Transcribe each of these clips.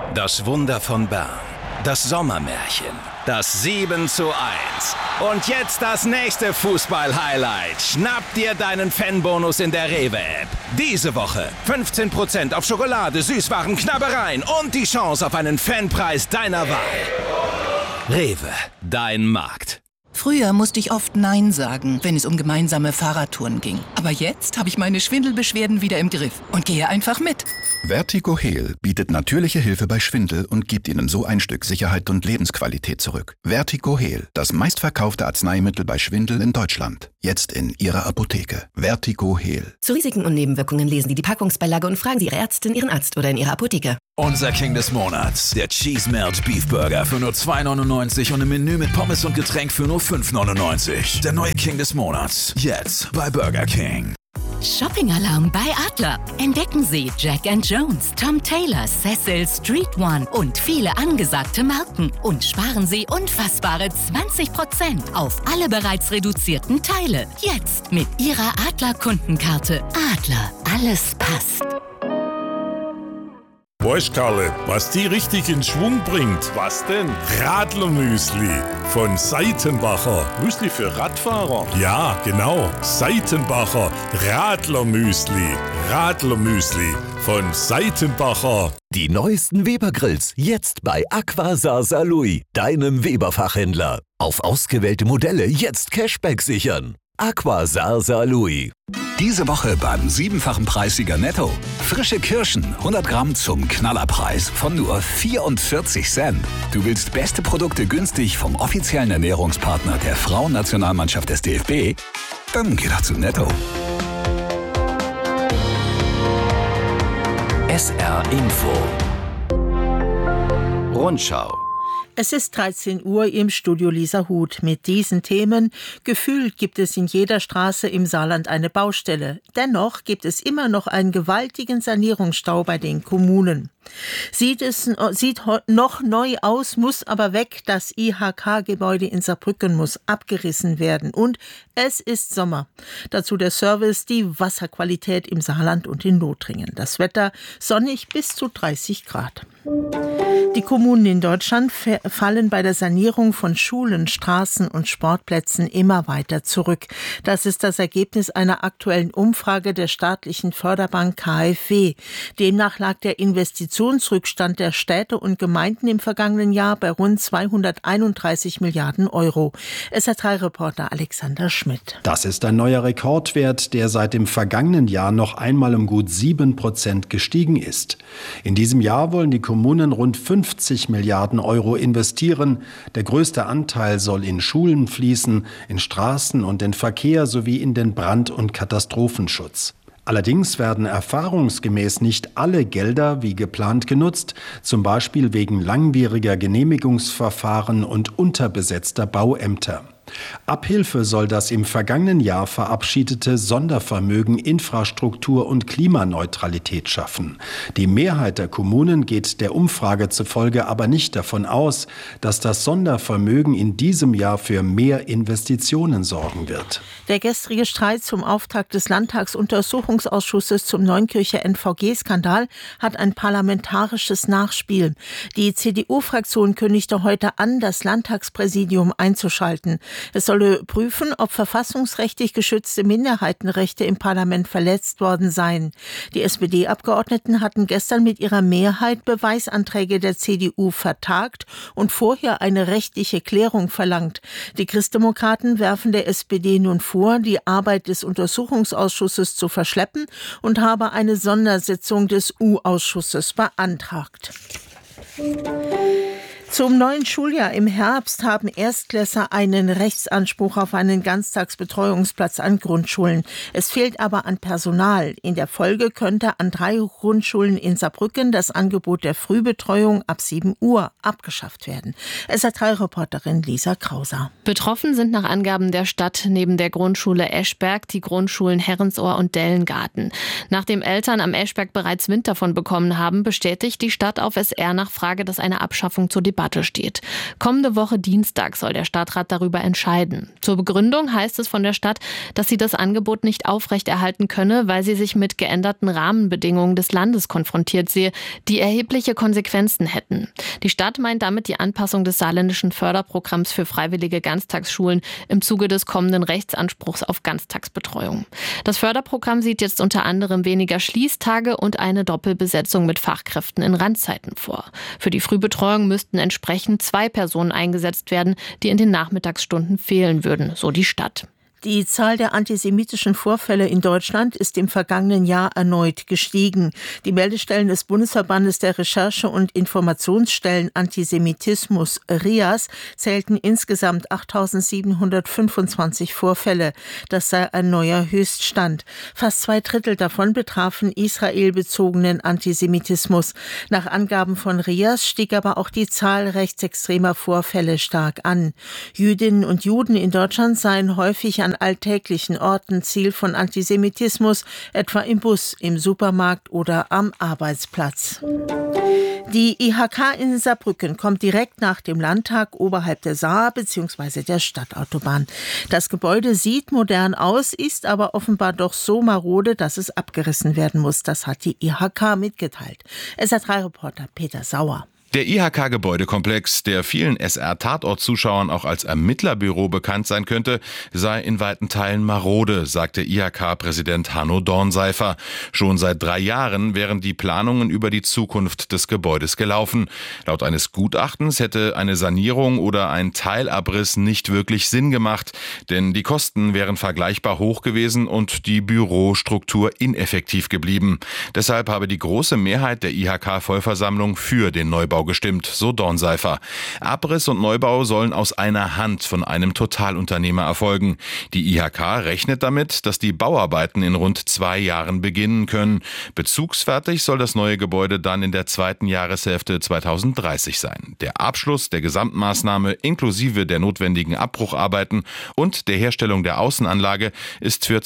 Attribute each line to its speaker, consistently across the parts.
Speaker 1: Das Wunder von Bern. Das Sommermärchen. Das 7:1. Und jetzt das nächste Fußball-Highlight. Schnapp dir deinen Fanbonus in der Rewe-App. Diese Woche 15% auf Schokolade, Süßwaren, Knabbereien und die Chance auf einen Fanpreis deiner Wahl. Rewe, dein Markt.
Speaker 2: Früher musste ich oft Nein sagen, wenn es um gemeinsame Fahrradtouren ging. Aber jetzt habe ich meine Schwindelbeschwerden wieder im Griff und gehe einfach mit.
Speaker 3: Vertigo Heal bietet natürliche Hilfe bei Schwindel und gibt Ihnen so ein Stück Sicherheit und Lebensqualität zurück. Vertigo Heal, das meistverkaufte Arzneimittel bei Schwindel in Deutschland. Jetzt in Ihrer Apotheke. Vertigo Heal.
Speaker 4: Zu Risiken und Nebenwirkungen lesen Sie die Packungsbeilage und fragen Sie Ihre Ärztin, Ihren Arzt oder in Ihrer Apotheke.
Speaker 5: Unser King des Monats, der Cheese Melt Beef Burger für nur $2,99 und ein Menü mit Pommes und Getränk für nur $5,99. Der neue King des Monats, jetzt bei Burger King.
Speaker 6: Shopping-Alarm bei Adler. Entdecken Sie Jack & Jones, Tom Taylor, Cecil, Street One und viele angesagte Marken. Und sparen Sie unfassbare 20% auf alle bereits reduzierten Teile. Jetzt mit Ihrer Adler-Kundenkarte. Adler, alles passt.
Speaker 7: Weißt Karle, was die richtig in Schwung bringt?
Speaker 8: Was denn?
Speaker 7: Radlermüsli von Seitenbacher.
Speaker 8: Müsli für Radfahrer?
Speaker 7: Ja, genau. Seitenbacher Radlermüsli. Radlermüsli von Seitenbacher.
Speaker 9: Die neuesten Weber-Grills jetzt bei Aqua Sasa Louis, deinem Weber-Fachhändler. Auf ausgewählte Modelle jetzt Cashback sichern. Aqua Sasa Louis.
Speaker 10: Diese Woche beim 7-fachen Preissieger Netto. Frische Kirschen, 100 Gramm zum Knallerpreis von nur 44 Cent. Du willst beste Produkte günstig vom offiziellen Ernährungspartner der Frauennationalmannschaft des DFB? Dann geh doch zu Netto.
Speaker 1: SR Info. Rundschau.
Speaker 11: Es ist 13 Uhr im Studio Lisa Huth mit diesen Themen. Gefühlt gibt es in jeder Straße im Saarland eine Baustelle. Dennoch gibt es immer noch einen gewaltigen Sanierungsstau bei den Kommunen. Sieht noch neu aus, muss aber weg. Das IHK-Gebäude in Saarbrücken muss abgerissen werden. Und es ist Sommer. Dazu der Service, die Wasserqualität im Saarland und in Lothringen. Das Wetter sonnig bis zu 30 Grad. Die Kommunen in Deutschland fallen bei der Sanierung von Schulen, Straßen und Sportplätzen immer weiter zurück. Das ist das Ergebnis einer aktuellen Umfrage der staatlichen Förderbank KfW. Demnach lag der Investitionsrückstand der Städte und Gemeinden im vergangenen Jahr bei rund 231 Milliarden Euro. SR3-Reporter Alexander Schmidt.
Speaker 12: Das ist ein neuer Rekordwert, der seit dem vergangenen Jahr noch einmal um gut 7% gestiegen ist. In diesem Jahr wollen die Kommunen rund 50 Milliarden Euro investieren. Der größte Anteil soll in Schulen fließen, in Straßen und in Verkehr sowie in den Brand- und Katastrophenschutz. Allerdings werden erfahrungsgemäß nicht alle Gelder wie geplant genutzt, zum Beispiel wegen langwieriger Genehmigungsverfahren und unterbesetzter Bauämter. Abhilfe soll das im vergangenen Jahr verabschiedete Sondervermögen Infrastruktur und Klimaneutralität schaffen. Die Mehrheit der Kommunen geht der Umfrage zufolge aber nicht davon aus, dass das Sondervermögen in diesem Jahr für mehr Investitionen sorgen wird.
Speaker 11: Der gestrige Streit zum Auftakt des Landtagsuntersuchungsausschusses zum Neunkircher NVG-Skandal hat ein parlamentarisches Nachspiel. Die CDU-Fraktion kündigte heute an, das Landtagspräsidium einzuschalten. Es solle prüfen, ob verfassungsrechtlich geschützte Minderheitenrechte im Parlament verletzt worden seien. Die SPD-Abgeordneten hatten gestern mit ihrer Mehrheit Beweisanträge der CDU vertagt und vorher eine rechtliche Klärung verlangt. Die Christdemokraten werfen der SPD nun vor, die Arbeit des Untersuchungsausschusses zu verschleppen und habe eine Sondersitzung des U-Ausschusses beantragt. Zum neuen Schuljahr im Herbst haben Erstklässler einen Rechtsanspruch auf einen Ganztagsbetreuungsplatz an Grundschulen. Es fehlt aber an Personal. In der Folge könnte an 3 Grundschulen in Saarbrücken das Angebot der Frühbetreuung ab 7 Uhr abgeschafft werden. SR3-Reporterin Lisa Krauser.
Speaker 13: Betroffen sind nach Angaben der Stadt neben der Grundschule Eschberg die Grundschulen Herrensohr und Dellengarten. Nachdem Eltern am Eschberg bereits Wind davon bekommen haben, bestätigt die Stadt auf SR-Nachfrage, dass eine Abschaffung zur Debatte Debatte steht. Kommende Woche Dienstag soll der Stadtrat darüber entscheiden. Zur Begründung heißt es von der Stadt, dass sie das Angebot nicht aufrechterhalten könne, weil sie sich mit geänderten Rahmenbedingungen des Landes konfrontiert sehe, die erhebliche Konsequenzen hätten. Die Stadt meint damit die Anpassung des saarländischen Förderprogramms für freiwillige Ganztagsschulen im Zuge des kommenden Rechtsanspruchs auf Ganztagsbetreuung. Das Förderprogramm sieht jetzt unter anderem weniger Schließtage und eine Doppelbesetzung mit Fachkräften in Randzeiten vor. Für die Frühbetreuung müssten entsprechend 2 Personen eingesetzt werden, die in den Nachmittagsstunden fehlen würden, so die Stadt.
Speaker 11: Die Zahl der antisemitischen Vorfälle in Deutschland ist im vergangenen Jahr erneut gestiegen. Die Meldestellen des Bundesverbandes der Recherche- und Informationsstellen Antisemitismus RIAS zählten insgesamt 8.725 Vorfälle. Das sei ein neuer Höchststand. Fast 2/3 davon betrafen israelbezogenen Antisemitismus. Nach Angaben von RIAS stieg aber auch die Zahl rechtsextremer Vorfälle stark an. Jüdinnen und Juden in Deutschland seien häufig an alltäglichen Orten Ziel von Antisemitismus, etwa im Bus, im Supermarkt oder am Arbeitsplatz. Die IHK in Saarbrücken kommt direkt nach dem Landtag oberhalb der Saar bzw. der Stadtautobahn. Das Gebäude sieht modern aus, ist aber offenbar doch so marode, dass es abgerissen werden muss. Das hat die IHK mitgeteilt. SR3-Reporter Peter Sauer.
Speaker 8: Der IHK-Gebäudekomplex, der vielen SR-Tatort-Zuschauern auch als Ermittlerbüro bekannt sein könnte, sei in weiten Teilen marode, sagte IHK-Präsident Hanno Dornseifer. Schon seit 3 Jahren wären die Planungen über die Zukunft des Gebäudes gelaufen. Laut eines Gutachtens hätte eine Sanierung oder ein Teilabriss nicht wirklich Sinn gemacht, denn die Kosten wären vergleichbar hoch gewesen und die Bürostruktur ineffektiv geblieben. Deshalb habe die große Mehrheit der IHK-Vollversammlung für den Neubau gestimmt, so Dornseifer. Abriss und Neubau sollen aus einer Hand von einem Totalunternehmer erfolgen. Die IHK rechnet damit, dass die Bauarbeiten in rund 2 Jahren beginnen können. Bezugsfertig soll das neue Gebäude dann in der 2. Jahreshälfte 2030 sein. Der Abschluss der Gesamtmaßnahme inklusive der notwendigen Abbrucharbeiten und der Herstellung der Außenanlage ist für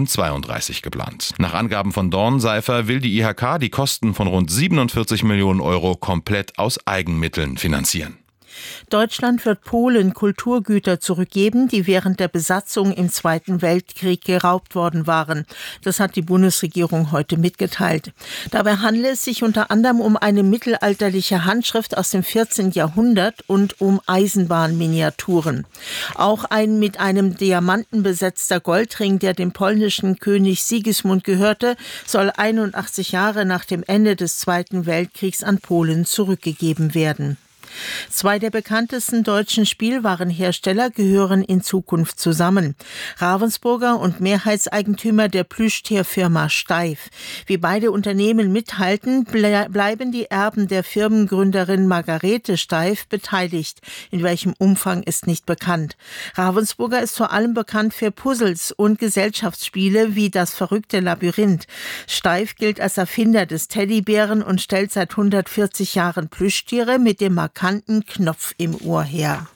Speaker 8: 2032 geplant. Nach Angaben von Dornseifer will die IHK die Kosten von rund 47 Millionen Euro komplett aus Eigenmitteln finanzieren.
Speaker 11: Deutschland wird Polen Kulturgüter zurückgeben, die während der Besatzung im Zweiten Weltkrieg geraubt worden waren. Das hat die Bundesregierung heute mitgeteilt. Dabei handelt es sich unter anderem um eine mittelalterliche Handschrift aus dem 14. Jahrhundert und um Eisenbahnminiaturen. Auch ein mit einem Diamanten besetzter Goldring, der dem polnischen König Sigismund gehörte, soll 81 Jahre nach dem Ende des Zweiten Weltkriegs an Polen zurückgegeben werden. 2 der bekanntesten deutschen Spielwarenhersteller gehören in Zukunft zusammen. Ravensburger und Mehrheitseigentümer der Plüschtierfirma Steiff. Wie beide Unternehmen mithalten, bleiben die Erben der Firmengründerin Margarete Steiff beteiligt. In welchem Umfang ist nicht bekannt. Ravensburger ist vor allem bekannt für Puzzles und Gesellschaftsspiele wie das verrückte Labyrinth. Steiff gilt als Erfinder des Teddybären und stellt seit 140 Jahren Plüschtiere mit dem markanten Knopf im Ohr her.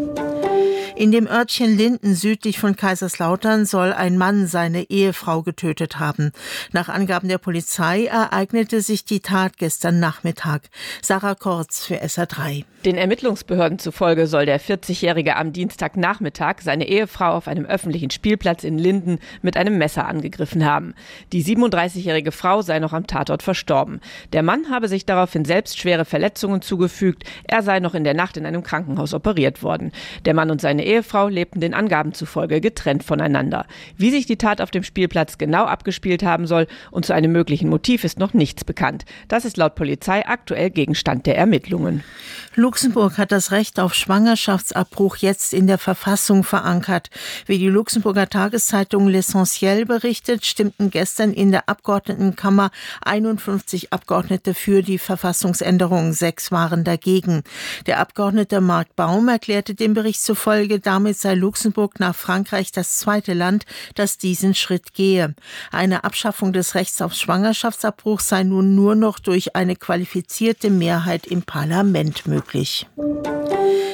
Speaker 11: In dem Örtchen Linden südlich von Kaiserslautern soll ein Mann seine Ehefrau getötet haben. Nach Angaben der Polizei ereignete sich die Tat gestern Nachmittag. Sarah Kortz für SR3.
Speaker 14: Den Ermittlungsbehörden zufolge soll der 40-Jährige am Dienstagnachmittag seine Ehefrau auf einem öffentlichen Spielplatz in Linden mit einem Messer angegriffen haben. Die 37-jährige Frau sei noch am Tatort verstorben. Der Mann habe sich daraufhin selbst schwere Verletzungen zugefügt. Er sei noch in der Nacht in einem Krankenhaus operiert worden. Der Mann und seine Ehefrau lebten den Angaben zufolge getrennt voneinander. Wie sich die Tat auf dem Spielplatz genau abgespielt haben soll und zu einem möglichen Motiv ist noch nichts bekannt. Das ist laut Polizei aktuell Gegenstand der Ermittlungen.
Speaker 11: Luxemburg hat das Recht auf Schwangerschaftsabbruch jetzt in der Verfassung verankert. Wie die Luxemburger Tageszeitung L'Essentiel berichtet, stimmten gestern in der Abgeordnetenkammer 51 Abgeordnete für die Verfassungsänderung, 6 waren dagegen. Der Abgeordnete Marc Baum erklärte dem Bericht zufolge, damit sei Luxemburg nach Frankreich das 2. Land, das diesen Schritt gehe. Eine Abschaffung des Rechts auf Schwangerschaftsabbruch sei nun nur noch durch eine qualifizierte Mehrheit im Parlament möglich.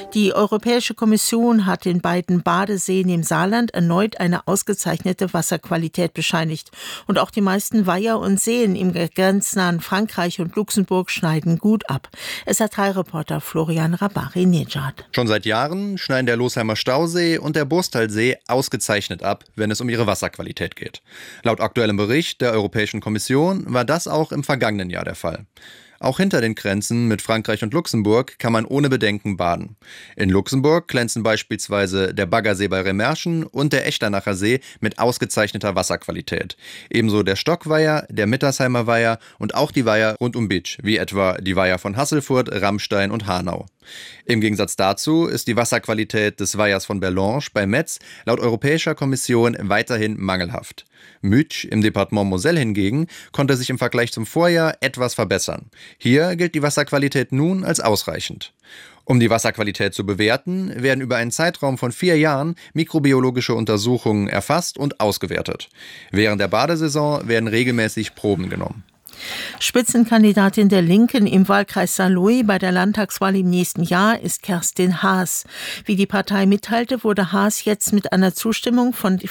Speaker 11: Die Europäische Kommission hat den beiden Badeseen im Saarland erneut eine ausgezeichnete Wasserqualität bescheinigt. Und auch die meisten Weiher und Seen im grenznahen Frankreich und Luxemburg schneiden gut ab. SR3-Reporter Florian Rabari-Nejad.
Speaker 15: Schon seit Jahren schneiden der Losheimer Stausee und der Burstalsee ausgezeichnet ab, wenn es um ihre Wasserqualität geht. Laut aktuellem Bericht der Europäischen Kommission war das auch im vergangenen Jahr der Fall. Auch hinter den Grenzen mit Frankreich und Luxemburg kann man ohne Bedenken baden. In Luxemburg glänzen beispielsweise der Baggersee bei Remerschen und der Echternacher See mit ausgezeichneter Wasserqualität. Ebenso der Stockweiher, der Mittersheimer Weiher und auch die Weiher rund um Bitsch, wie etwa die Weiher von Hasselfurt, Rammstein und Hanau. Im Gegensatz dazu ist die Wasserqualität des Weihers von Berlange bei Metz laut Europäischer Kommission weiterhin mangelhaft. Mütsch im Departement Moselle hingegen konnte sich im Vergleich zum Vorjahr etwas verbessern. Hier gilt die Wasserqualität nun als ausreichend. Um die Wasserqualität zu bewerten, werden über einen Zeitraum von 4 Jahren mikrobiologische Untersuchungen erfasst und ausgewertet. Während der Badesaison werden regelmäßig Proben genommen.
Speaker 11: Spitzenkandidatin der Linken im Wahlkreis Saarlouis bei der Landtagswahl im nächsten Jahr ist Kerstin Haas. Wie die Partei mitteilte, wurde Haas jetzt mit einer Zustimmung von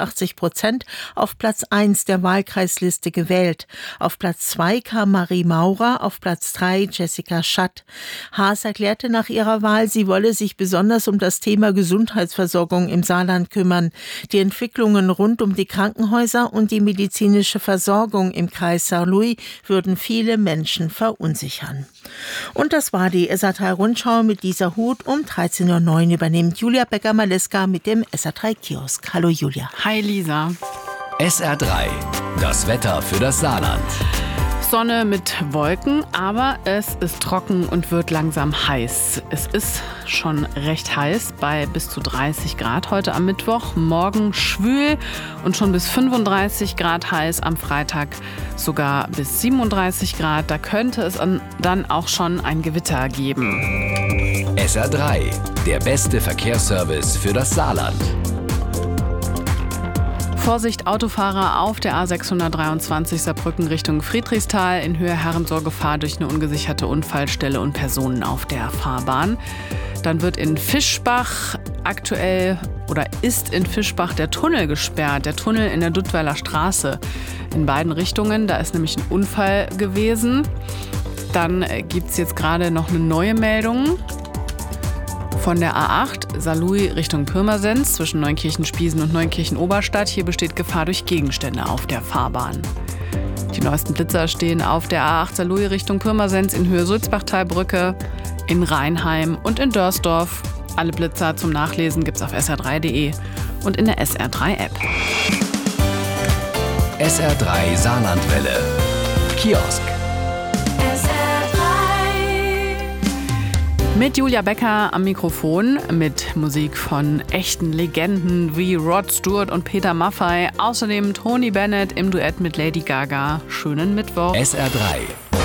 Speaker 11: 84% auf Platz 1 der Wahlkreisliste gewählt. Auf Platz 2 kam Marie Maurer, auf Platz 3 Jessica Schatt. Haas erklärte nach ihrer Wahl, sie wolle sich besonders um das Thema Gesundheitsversorgung im Saarland kümmern. Die Entwicklungen rund um die Krankenhäuser und die medizinische Versorgung im Kreis Saarlouis würden viele Menschen verunsichern. Und das war die SR3-Rundschau mit Lisa Huth. Um 13.09 Uhr übernimmt Julia Becker-Maleska mit dem SR3-Kiosk. Hallo Julia.
Speaker 16: Hi Lisa.
Speaker 9: SR3, das Wetter für das Saarland.
Speaker 16: Sonne mit Wolken, aber es ist trocken und wird langsam heiß. Es ist schon recht heiß bei bis zu 30 Grad heute am Mittwoch. Morgen schwül und schon bis 35 Grad heiß. Am Freitag sogar bis 37 Grad. Da könnte es dann auch schon ein Gewitter geben.
Speaker 9: SR3, der beste Verkehrsservice für das Saarland.
Speaker 16: Vorsicht Autofahrer auf der A623 Saarbrücken Richtung Friedrichsthal. In Höhe Herrensorgefahr durch eine ungesicherte Unfallstelle und Personen auf der Fahrbahn. Dann wird in Fischbach ist in Fischbach der Tunnel gesperrt. Der Tunnel in der Duttweiler Straße. In beiden Richtungen. Da ist nämlich ein Unfall gewesen. Dann gibt es jetzt gerade noch eine neue Meldung. Von der A8 Saarlouis Richtung Pirmasens zwischen Neunkirchen-Spiesen und Neunkirchen-Oberstadt. Hier besteht Gefahr durch Gegenstände auf der Fahrbahn. Die neuesten Blitzer stehen auf der A8 Saarlouis Richtung Pirmasens in Höhe Sulzbachtalbrücke, in Rheinheim und in Dörsdorf. Alle Blitzer zum Nachlesen gibt's auf sr3.de und in der SR3-App.
Speaker 9: SR3 Saarlandwelle. Kiosk.
Speaker 16: Mit Julia Becker am Mikrofon, mit Musik von echten Legenden wie Rod Stewart und Peter Maffay. Außerdem Tony Bennett im Duett mit Lady Gaga. Schönen Mittwoch.
Speaker 9: SR3.